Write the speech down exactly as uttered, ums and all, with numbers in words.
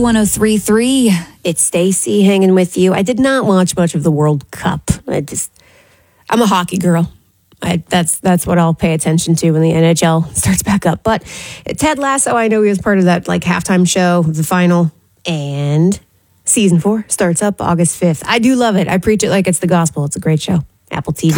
one oh three point three. It's Stacy hanging with you. I did not watch much of the World Cup. I just, I'm a hockey girl. I, that's that's what I'll pay attention to when the N H L starts back up. But Ted Lasso, I know he was part of that like halftime show, the final, and season four starts up August fifth. I do love it. I preach it like it's the gospel. It's a great show. Apple T V.